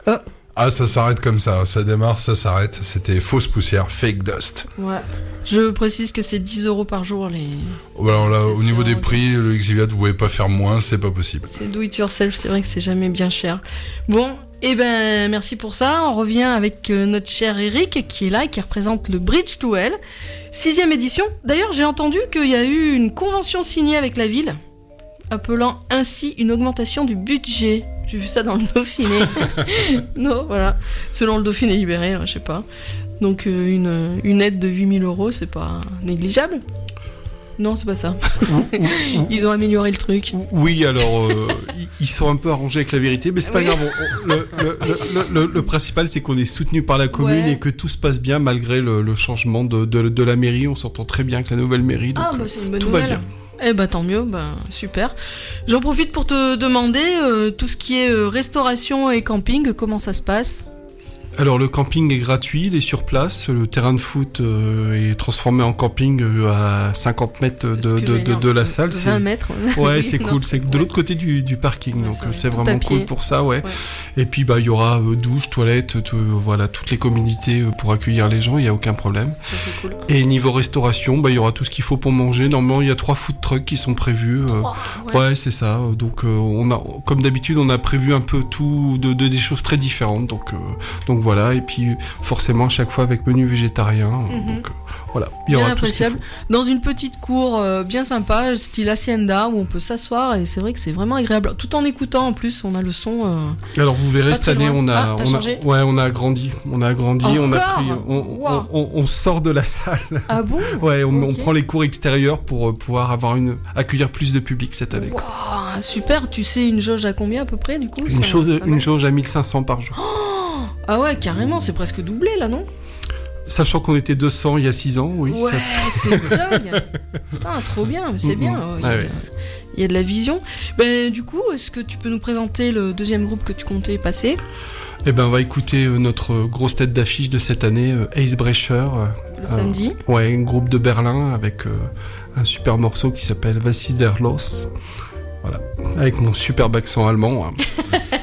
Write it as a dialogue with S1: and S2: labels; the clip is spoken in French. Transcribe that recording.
S1: Ah, ça s'arrête comme ça. Ça démarre, ça s'arrête. C'était fausse poussière, fake dust.
S2: Ouais. Je précise que c'est 10 € par jour les.
S1: Alors là, au niveau des prix, le Exivia, vous pouvez pas faire moins, c'est pas possible.
S2: C'est do it yourself, c'est vrai que c'est jamais bien cher. Bon, merci pour ça. On revient avec notre cher Eric qui est là et qui représente le Bridge to Hell. 6e édition. D'ailleurs, j'ai entendu qu'il y a eu une convention signée avec la ville, appelant ainsi une augmentation du budget. J'ai vu ça dans le Dauphiné. Non, voilà. Selon le Dauphiné libéré, je sais pas. Donc une aide de 8 000 €, c'est pas négligeable. Non, c'est pas ça. Ils ont amélioré le truc.
S3: Oui, alors ils sont un peu arrangés avec la vérité, mais c'est pas grave. Le principal, c'est qu'on est soutenu par la commune et que tout se passe bien malgré le changement de la mairie. On s'entend très bien avec la nouvelle mairie. Donc,
S2: c'est une bonne
S3: tout
S2: nouvelle.
S3: va bien.
S2: Tant mieux, super. J'en profite pour te demander tout ce qui est restauration et camping, comment ça se passe ?
S3: Alors le camping est gratuit, il est sur place, le terrain de foot est transformé en camping à 50 mètres de la salle.
S2: 20 mètres.
S3: Ouais, c'est cool, c'est de l'autre côté du parking, donc c'est vraiment cool pour ça, ouais. Et puis il y aura douche, toilette, voilà, toutes les commodités pour accueillir les gens, il n'y a aucun problème.
S2: Ça, c'est cool.
S3: Et niveau restauration, il y aura tout ce qu'il faut pour manger. Normalement, il y a 3 food trucks qui sont prévus. Ouais, c'est ça. Donc comme d'habitude, on a prévu un peu tout des choses très différentes. Donc voilà, et puis forcément à chaque fois avec menu végétarien. Donc voilà, il y aura tout ce qu'il faut.
S2: Dans une petite cour bien sympa, style hacienda, où on peut s'asseoir, et c'est vrai que c'est vraiment agréable. Tout en écoutant, en plus, on a le son.
S3: Alors vous verrez, cette année, on a agrandi. On a agrandi, on sort de la salle.
S2: Ah bon?
S3: Ouais, on prend les cours extérieurs pour pouvoir accueillir plus de public cette année.
S2: Wow, super, tu sais une jauge à combien à peu près du coup?
S3: Une jauge à 1500 par jour.
S2: Ah ouais, carrément, c'est presque doublé là, non?
S3: Sachant qu'on était 200 il y a 6 ans, oui.
S2: Ouais, c'est dingue. Putain, trop bien, mais c'est bien. Il y a de la vision. Du coup, est-ce que tu peux nous présenter le deuxième groupe que tu comptais passer?
S3: On va écouter notre grosse tête d'affiche de cette année, Icebreaker.
S2: Le samedi.
S3: Ouais, un groupe de Berlin avec un super morceau qui s'appelle Was ist der los? Voilà, avec mon superbe accent allemand.